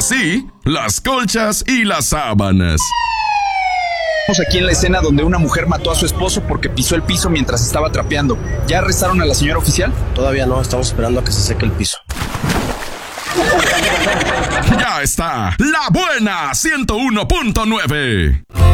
sí, las colchas y las sábanas. Estamos aquí en la escena donde una mujer mató a su esposo porque pisó el piso mientras estaba trapeando. ¿Ya arrestaron a la señora oficial? Todavía no, estamos esperando a que se seque el piso. Ya está, La Buena 101.9.